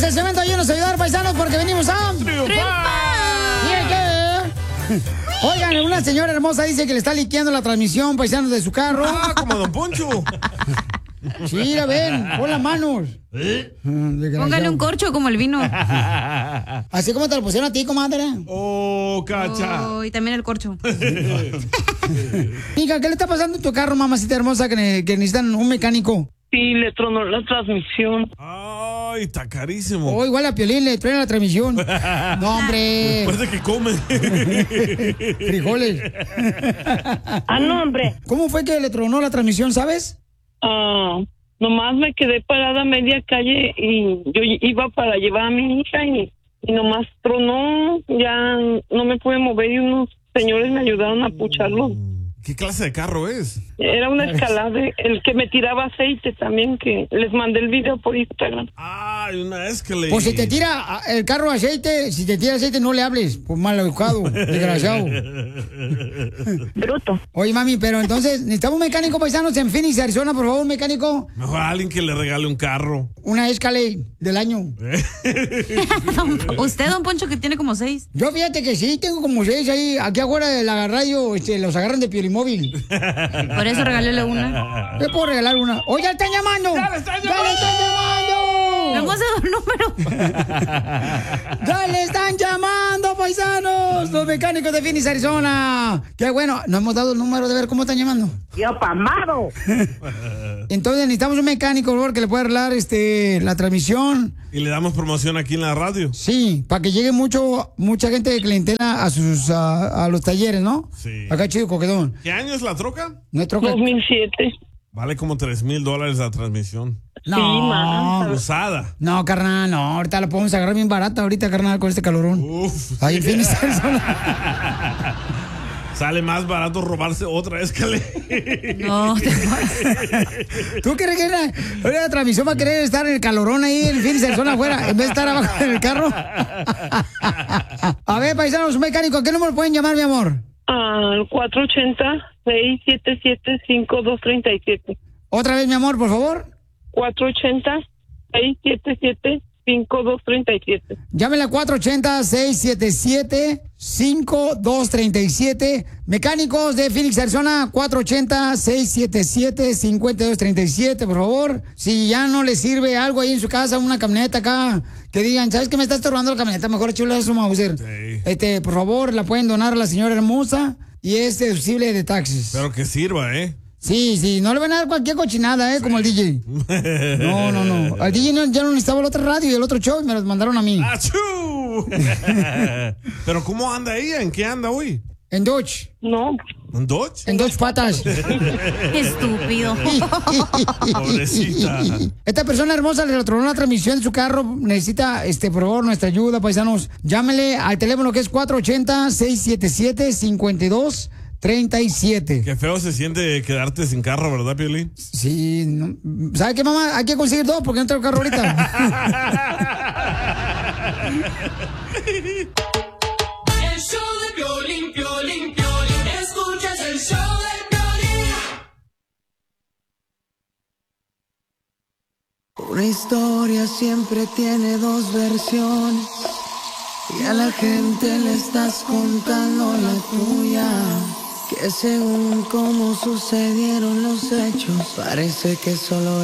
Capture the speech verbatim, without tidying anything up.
Bienvenidos al segmento Ayúdanos a ayudar, paisanos, porque venimos a... ¡Triunfar! Oigan, una señora hermosa dice que le está liqueando la transmisión, paisanos, de su carro. Ah, como Don Poncho. Sí, a ver, pon las manos. ¿Eh? Póngale un corcho como el vino. Así como te lo pusieron a ti, comadre. Oh, cacha. Oh, y también el corcho. Mija, ¿qué le está pasando a tu carro, mamacita hermosa, que, ne que necesitan un mecánico? Sí, le tronó la transmisión. Ay, está carísimo. Oh, igual a Piolín le traen la transmisión. No, hombre. Después de que come. Frijoles. Ah, no, hombre. ¿Cómo fue que le tronó la transmisión, sabes? Ah, nomás me quedé parada a media calle y yo iba para llevar a mi hija y, y nomás tronó. Ya no me pude mover y unos señores me ayudaron a pucharlo. ¿Qué clase de carro es? Era una escalada, el que me tiraba aceite también, que les mandé el video por Instagram. Ay, una Escalade. Pues si te tira el carro aceite, si te tira aceite no le hables, pues mal educado, desgraciado. Bruto. Oye, mami, pero entonces, necesitamos un mecánico, paisanos, en Phoenix, Arizona, por favor, un mecánico. Mejor a alguien que le regale un carro. Una Escalade del año. Usted, don Poncho, que tiene como seis. Yo fíjate que sí, tengo como seis ahí. Aquí afuera de la radio, este, los agarran de Piolimóvil. Por eso regalele una. Le puedo regalar una. ¡Oye, ya están llamando! ¡Ya le están llamando! ¡Ya le están llamando! Vamos a dar un número. ¡Ya le están llamando, paisanos! Los mecánicos de Phoenix, Arizona. ¡Qué bueno! No hemos dado el número de ver cómo están llamando. ¡Yo pamado! Entonces necesitamos un mecánico, por favor, que le pueda arreglar este, la transmisión. Y le damos promoción aquí en la radio. Sí, para que llegue mucho, mucha gente de clientela a sus a, a los talleres, ¿no? Sí. Acá chido, coquedón. ¿Qué año es la troca? No es troca. dos mil siete. Vale como tres mil dólares la transmisión. No, Sí, más. Usada. no, carnal, no. Ahorita la podemos agarrar bien barata, ahorita, carnal, con este calorón. Uf. Ahí en Phoenix, Arizona. Sale más barato robarse otra Escalade. No, te ¿Tú crees que la, la transmisión va a querer estar en el calorón ahí en Phoenix, Arizona, afuera, en vez de estar abajo en el carro? A ver, paisanos, un mecánico, ¿a qué número pueden llamar, mi amor? Al cuatro ochenta, seis siete siete, cinco dos tres siete. Otra vez, mi amor, por favor. cuatro ochenta, seis siete siete, cinco dos tres siete. Llámenle a cuatro ochenta, seis siete siete, cinco dos tres siete. Mecánicos de Phoenix, Arizona, cuatro ochenta, seis siete siete, cinco dos tres siete, por favor. Si ya no le sirve algo ahí en su casa, una camioneta acá, que digan, ¿sabes qué me está estorbando la camioneta? Mejor chula es su Mauser. Sí. Este, por favor, la pueden donar a la señora hermosa y es deducible de taxes. Pero que sirva, ¿eh? Sí, sí, no le van a dar cualquier cochinada, ¿eh? Sí. Como el D J. No, no, no. Al D J no, ya no necesitaba el otro radio y el otro show y me los mandaron a mí. ¡Achú! Pero ¿cómo anda ella? ¿En qué anda hoy? En Dodge. No. ¿En Dodge? En dos patas. Estúpido. Pobrecita. Esta persona hermosa le retronó la transmisión de su carro. Necesita, este, por favor, nuestra ayuda, paisanos. Llámele al teléfono que es cuatro ochenta, seis siete siete, cinco dos treinta y siete. Qué feo se siente quedarte sin carro, ¿verdad, Piolín? Sí, no, ¿sabe qué, mamá? Hay que conseguir dos porque no tengo carro ahorita. El show de Piolín, Piolín, Piolín. Escuchas el show de Piolín. Una historia siempre tiene dos versiones y a la gente le estás contando la tuya. Que según cómo sucedieron los hechos, parece que solo